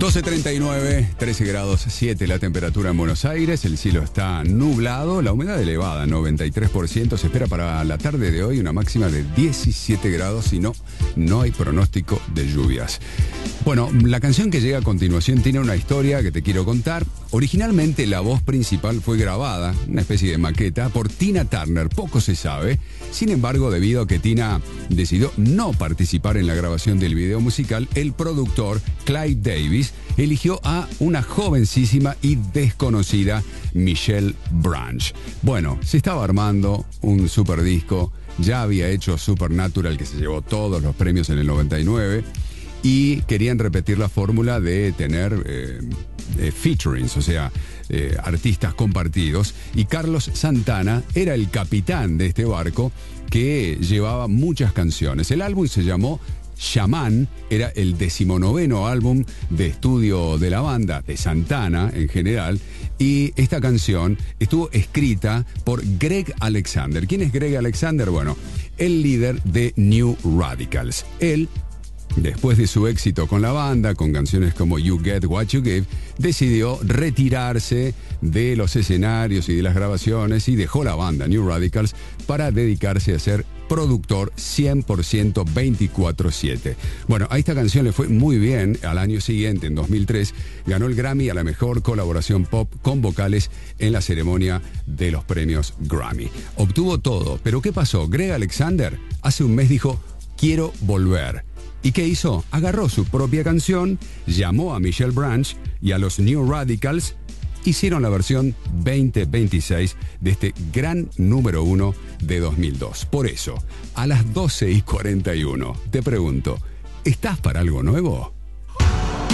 12:39, 13 grados 7 la temperatura en Buenos Aires, el cielo está nublado, la humedad elevada, 93%, se espera para la tarde de hoy una máxima de 17 grados y no hay pronóstico de lluvias. Bueno, la canción que llega a continuación tiene una historia que te quiero contar. Originalmente la voz principal fue grabada, una especie de maqueta, por Tina Turner, poco se sabe. Sin embargo, debido a que Tina decidió no participar en la grabación del video musical, el productor Clive Davis eligió a una jovencísima y desconocida Michelle Branch. Bueno, se estaba armando un super disco, ya había hecho Supernatural, que se llevó todos los premios en el 99, y querían repetir la fórmula de tener featurings, o sea, artistas compartidos, y Carlos Santana era el capitán de este barco que llevaba muchas canciones. El álbum se llamó Shaman, era el 19º álbum de estudio de la banda, de Santana en general, y esta canción estuvo escrita por Greg Alexander. ¿Quién es Greg Alexander? Bueno, el líder de New Radicals. Él, después de su éxito con la banda, con canciones como You Get What You Give, decidió retirarse de los escenarios y de las grabaciones y dejó la banda New Radicals para dedicarse a ser productor 100% 24/7. Bueno, a esta canción le fue muy bien. Al año siguiente, en 2003, ganó el Grammy a la mejor colaboración pop con vocales en la ceremonia de los premios Grammy. Obtuvo todo, pero ¿qué pasó? Greg Alexander hace un mes dijo, quiero volver. ¿Y qué hizo? Agarró su propia canción, llamó a Michelle Branch y a los New Radicals, hicieron la versión 2026 de este gran número 1 de 2002. Por eso, a las 12:41, te pregunto, ¿estás para algo nuevo?